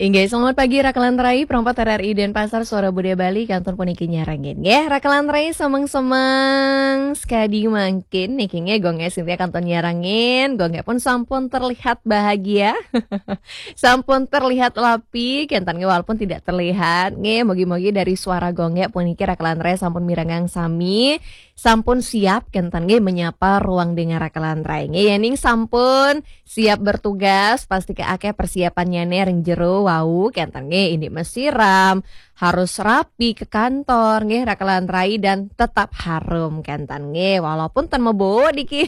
Inggih, selamat pagi Rakalan Rai, perompat RRI Denpasar, Suara Budaya Bali, kantor puniki nyarangin. Nggih, Rakalan Rai semeng-semeng sekadi mangkin nikingnya gongnya Sintia kantor nyarangin, gongnya pun sampun terlihat bahagia. Sampun terlihat lapi, kentannya walaupun tidak terlihat. Nggih, mogi-mogi dari suara gongnya puniki Rakalan Rai sampun mirangang sami, sampun siap kentannya menyapa ruang dengar Rakalan Rai. Nggih, yening sampun siap bertugas, pasti ke akeh persiapannya ring jero wau kentange ini mesiram harus rapi ke kantor nggih Rakalan Rai dan tetap harum kentange walaupun ten mebo diki.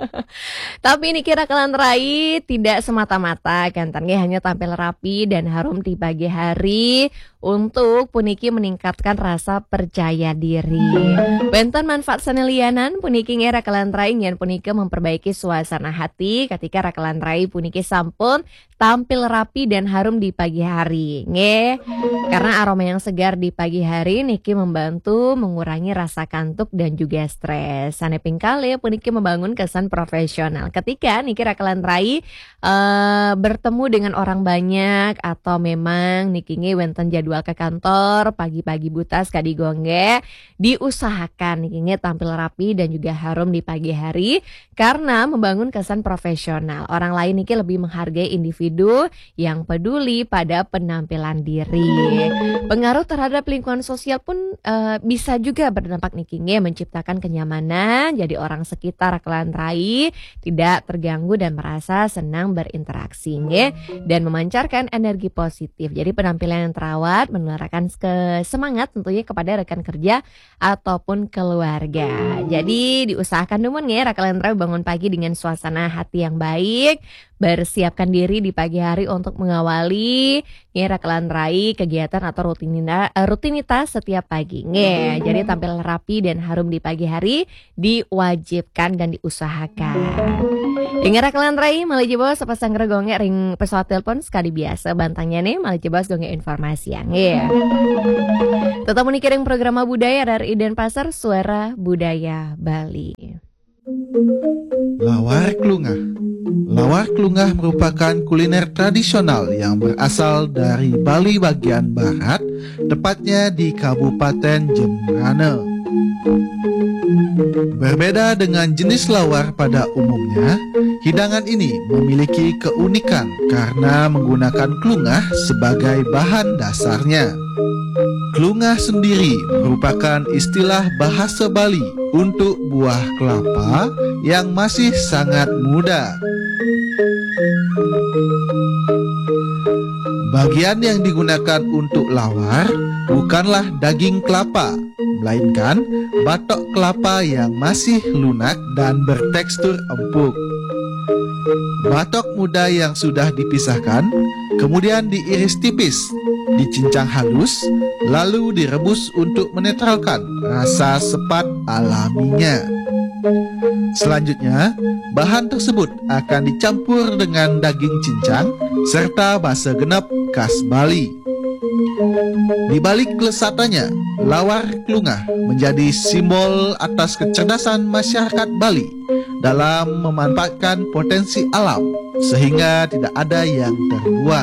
Tapi niki Rakalan Rai tidak semata-mata kentange hanya tampil rapi dan harum di pagi hari untuk puniki meningkatkan rasa percaya diri. Benten manfaat sanelianan puniki nggih Rakalan Rai ngen puniki memperbaiki suasana hati ketika Rakalan Rai puniki sampun tampil rapi dan harum di pagi hari. Nggih, karena aroma yang segar di pagi hari niki membantu mengurangi rasa kantuk dan juga stres. Saneping kali puniki membangun kesan profesional. Ketika niki Rakalan Rai bertemu dengan orang banyak atau memang niki nge wenten jadwal ke kantor pagi-pagi buta sekali gongge, diusahakan niki nge tampil rapi dan juga harum di pagi hari karena membangun kesan profesional. Orang lain niki lebih menghargai individu yang peduli pada penampilan diri. Pengaruh terhadap lingkungan sosial pun bisa juga berdampak niki nge menciptakan kenyamanan. Jadi orang sekitar Rakalan Rai tidak terganggu dan merasa senang berinteraksi nge dan memancarkan energi positif. Jadi penampilan yang terawat menularkan semangat tentunya kepada rekan kerja ataupun keluarga. Jadi diusahakan dumun nge Rakalan Rai bangun pagi dengan suasana hati yang baik, bersiapkan diri di pagi hari untuk mengawali Rakalan Rai kegiatan atau rutinitas setiap pagi. Nge, jadi tampil rapi dan harum di pagi hari diwajibkan dan diusahakan. Ingat Rakalan Rai malah coba sepasang gongge ring pesawat telepon sekali biasa bantangnya nih malah coba gongge informasi yang ya. Tetap menikiring program budaya dari Denpasar, Suara Budaya Bali. Lawar Klungah. Lawar Klungah merupakan kuliner tradisional yang berasal dari Bali bagian barat, tepatnya di Kabupaten Jembrana. Berbeda dengan jenis lawar pada umumnya, hidangan ini memiliki keunikan karena menggunakan klungah sebagai bahan dasarnya. Klungah sendiri merupakan istilah bahasa Bali untuk buah kelapa yang masih sangat muda. Bagian yang digunakan untuk lawar bukanlah daging kelapa, melainkan batok kelapa yang masih lunak dan bertekstur empuk. Batok muda yang sudah dipisahkan, kemudian diiris tipis, dicincang halus, lalu direbus untuk menetralkan rasa sepat alaminya. Selanjutnya, bahan tersebut akan dicampur dengan daging cincang serta basa genep khas Bali. Di balik kelezatannya, lawar klungah menjadi simbol atas kecerdasan masyarakat Bali dalam memanfaatkan potensi alam sehingga tidak ada yang terbuang.